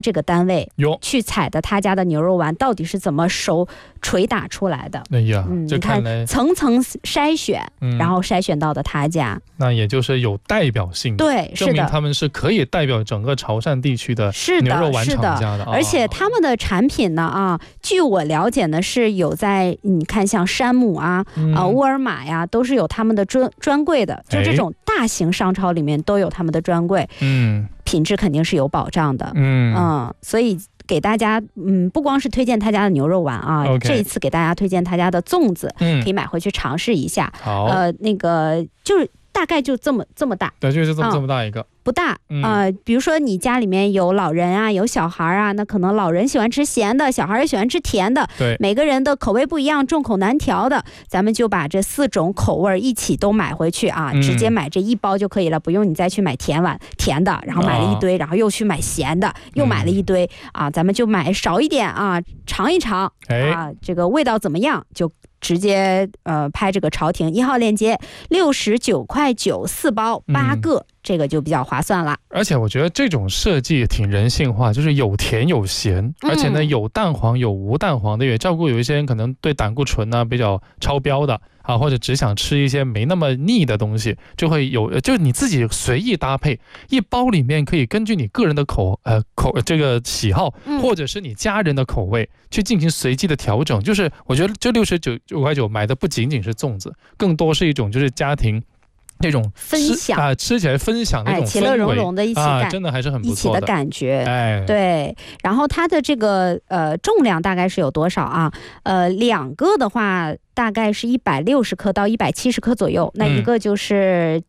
这个单位去采的他家的牛肉丸到底是怎么手捶打出来的。 哎呀，这看来层层筛选，然后筛选到的他家， 那也就是有代表性的， 对， 证明他们是可以代表整个潮汕地区的牛肉丸厂家的。 而且他们的产品呢据我了解呢是有在你看像山姆沃尔玛呀，都是有他们的专柜的，就这种大型商超里面都有他们的专柜，品质肯定是有保障的，所以给大家不光是推荐他家的牛肉丸这一次给大家推荐他家的粽子，可以买回去尝试一下。那个就是大概就这么大， 对，就是这么大一个。 不大比如说你家里面有老人有小孩那可能老人喜欢吃咸的，小孩也喜欢吃甜的， 对， 每个人的口味不一样，众口难调的，咱们就把这4种口味一起都买回去直接买这1包就可以了，不用你再去买甜的，然后买了一堆，然后又去买咸的，又买了一堆咱们就买少一点尝一尝这个味道怎么样，就直接拍这个潮亭1号链接，69.9块4包8个，这个就比较划算了。 而且我觉得这种设计挺人性化，就是有甜有咸，而且呢有蛋黄有无蛋黄的，也照顾有一些人可能对胆固醇比较超标的或者只想吃一些没那么腻的东西，就会有，就是你自己随意搭配，一包里面可以根据你个人的这个喜好，或者是你家人的口味去进行随机的调整。就是我觉得这69.9块9买的不仅仅是粽子，更多是一种就是家庭这种分享吃起来分享的一种氛围， 其乐融融的一起真的还是很不错的一起的感觉。对。然后它的这个重量大概是有多少2个的话大概是160克到170克左右，那一个就是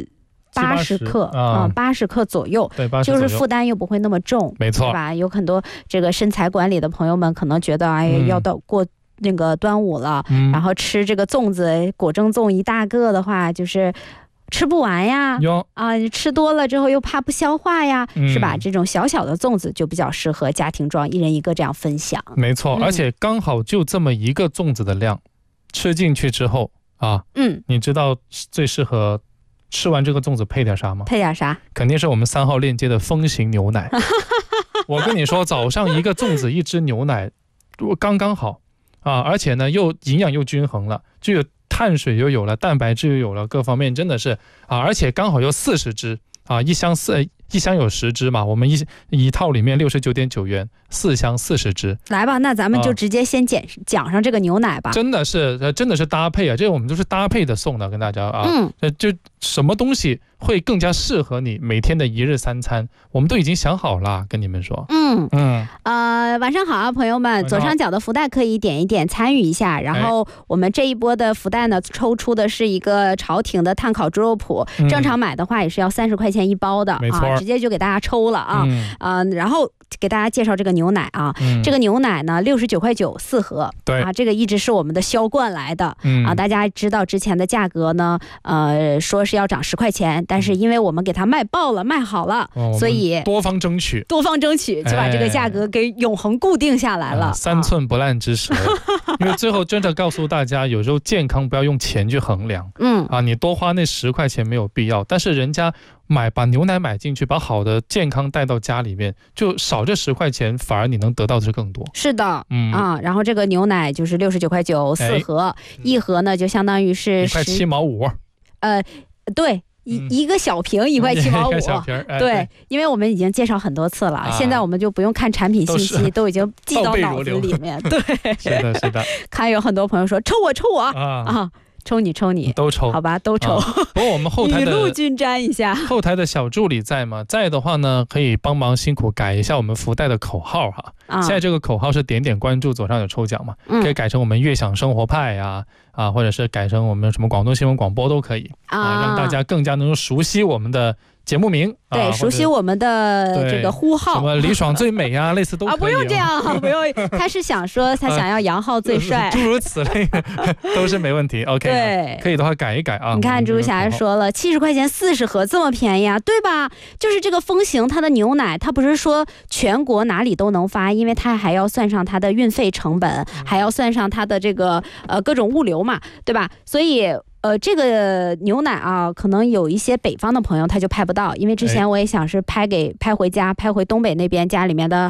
80克80克左右， 对， 就是负担又不会那么重， 没错， 是吧？有很多这个身材管理的朋友们可能觉得要到过那个端午了，然后吃这个粽子果蒸粽一大个的话，就是吃不完呀，吃多了之后又怕不消化呀，是吧？这种小小的粽子就比较适合家庭装，1人1个这样分享。 没错，而且刚好就这么一个粽子的量，吃进去之后你知道最适合吃完这个粽子配点啥吗？ 配点啥？ 肯定是我们3号链接的风行牛奶。我跟你说，早上一个粽子1支牛奶刚刚好而且呢又营养又均衡了，就有碳水又有了，蛋白质又有了，各方面真的是而且刚好有40支一箱有10支嘛，我们一套里面69.9元，4箱40支。 来吧，那咱们就直接先讲上这个牛奶吧。 真的是搭配这个我们都是搭配的送的，跟大家就什么东西会更加适合你每天的1日3餐，我们都已经想好了，跟你们说。 晚上好朋友们，左上角的福袋可以点一点参与一下，然后我们这一波的福袋呢，抽出的是一个潮亭的碳烤猪肉脯，正常买的话也是要30块钱1包的， 没错， 直接就给大家抽了然后给大家介绍这个牛奶这个牛奶呢69.9块4盒， 对这个一直是我们的销冠来的大家知道之前的价格呢说是要涨10块钱，但是因为我们给它卖爆了，卖好了，所以多方争取就把这个价格给永恒固定下来了 ，3寸不烂之舌。因为最后真的告诉大家，有时候健康不要用钱去衡量你多花那10块钱没有必要，但是人家把牛奶买进去，把好的健康带到家里面，就少这10块钱，反而你能得到的是更多。 是的然后这个牛奶就是69.9块4盒，一盒呢就相当于是 1块7毛5， 对，一个小瓶1块7毛 5， 对，因为我们已经介绍很多次了，现在我们就不用看产品信息，都已经记到脑子里面。对， 是的。 看有很多朋友说抽我抽你都抽， 好吧，都抽。 不过我们后台的雨露均沾一下， 后台的小助理在吗？在的话呢，可以帮忙辛苦改一下我们福袋的口号现在这个口号是点点关注，左上有抽奖嘛，可以改成我们悦享生活派或者是改成我们什么广东新闻广播都可以让大家更加能够熟悉我们的节目名， 对，熟悉我们的这个呼号， 什么李爽最美类似都可以不用这样不用。他是想说他想要杨浩最帅， 诸如此类都是没问题。OK， 对， 可以的话改一改你看朱霞说了70块钱40盒这么便宜对吧？就是这个风行它的牛奶，它不是说全国哪里都能发，因为它还要算上它的运费成本，还要算上它的这个各种物流嘛，对吧？所以这个牛奶啊，可能有一些北方的朋友他就拍不到，因为之前我也想是拍回家，拍回东北那边家里面的